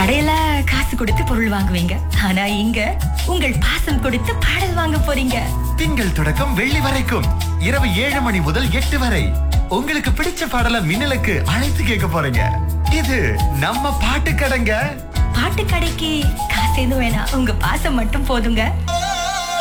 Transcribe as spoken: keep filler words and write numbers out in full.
கடையில காசு கொடுத்து பொருள் வாங்குவீங்க, ஆனா இங்க உங்கள் பாசம் கொடுத்து பாடல் வாங்க போறீங்க. திங்கள் தொடக்கம் வெள்ளி வரைக்கும் இரவு ஏழு மணி முதல் எட்டு வரை உங்களுக்கு பிடிச்ச பாடல மின்னலுக்கு அழைத்து கேட்க போறீங்க. இது நம்ம பாட்டு கடைங்க. பாட்டு கடைக்கு காசு எதுவும் வேணாம், உங்க பாசம் மட்டும் போதுங்க.